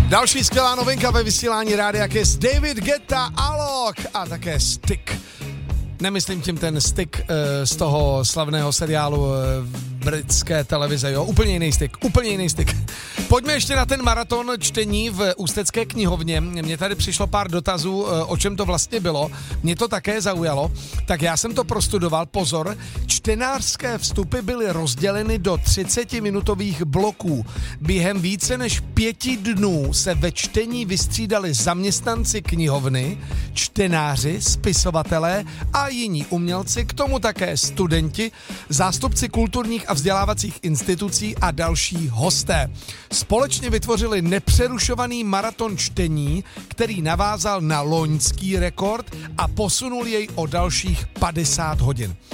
Další skvělá novinka ve vysílání Rádia Kiss, David Guetta, Alok a také Stick. Nemyslím tím ten Stick z toho slavného seriálu britské televize, jo, úplně jiný Stick. Pojďme ještě na ten maraton čtení v Ústecké knihovně. Mně tady přišlo pár dotazů, o čem to vlastně bylo. Mě to také zaujalo, tak já jsem to prostudoval. Pozor, čtenářské vstupy byly rozděleny do 30-minutových bloků. Během více než 5 dnů se ve čtení vystřídali zaměstnanci knihovny, čtenáři, spisovatelé a jiní umělci, k tomu také studenti, zástupci kulturních a vzdělávacích institucí a další hosté. Společně vytvořili nepřerušovaný maraton čtení, který navázal na loňský rekord a posunul jej o dalších 50 hodin.